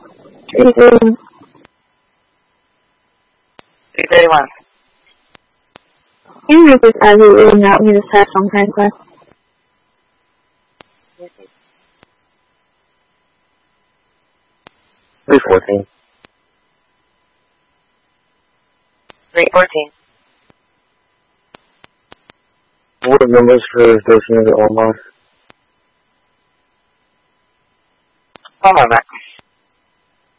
331. 331. Can you make this absolutely not we just had some kind of class? 314. 314. What are numbers for those units online? One moment.